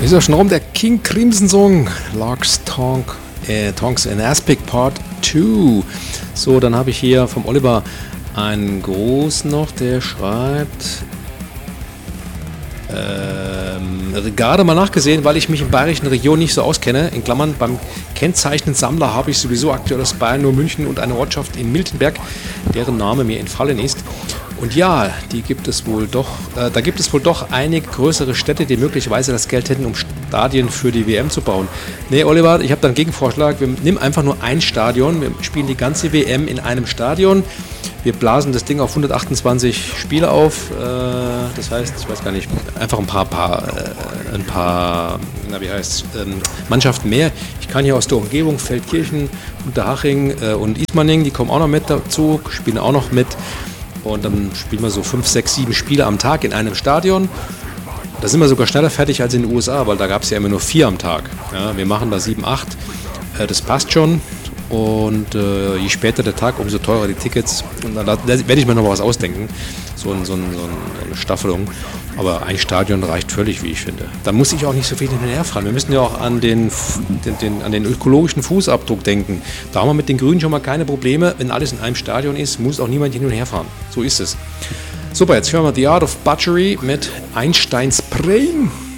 Ist ja schon rum, der King Crimson Song. Larks Tonks in Aspic Part 2. So, dann habe ich hier vom Oliver einen Gruß noch, der schreibt... gerade mal nachgesehen, weil ich mich in bayerischen Regionen nicht so auskenne. In Klammern, beim Kennzeichnensammler habe ich sowieso aktuell aus Bayern nur München und eine Ortschaft in Miltenberg, deren Name mir entfallen ist. Und ja, die gibt es wohl doch, da gibt es wohl doch einige größere Städte, die möglicherweise das Geld hätten, um Stadien für die WM zu bauen. Nee, Oliver, ich habe da einen Gegenvorschlag. Wir nehmen einfach nur ein Stadion. Wir spielen die ganze WM in einem Stadion. Wir blasen das Ding auf 128 Spiele auf. Das heißt, ich weiß gar nicht, einfach ein paar Mannschaften mehr. Ich kann hier aus der Umgebung, Feldkirchen, Unterhaching und Ismaning, die kommen auch noch mit dazu, spielen auch noch mit. Und dann spielen wir so 5, 6, 7 Spiele am Tag in einem Stadion. Da sind wir sogar schneller fertig als in den USA, weil da gab es ja immer nur 4 am Tag. Ja, wir machen da 7, 8. Das passt schon. Und je später der Tag, umso teurer die Tickets. Und da werde ich mir noch was ausdenken. So eine Staffelung. Aber ein Stadion reicht völlig, wie ich finde. Da muss ich auch nicht so viel hinterher fahren. Wir müssen ja auch an den ökologischen Fußabdruck denken. Da haben wir mit den Grünen schon mal keine Probleme. Wenn alles in einem Stadion ist, muss auch niemand hin und her fahren. So ist es. Super, jetzt hören wir The Art of Butchery mit Einsteins Brain.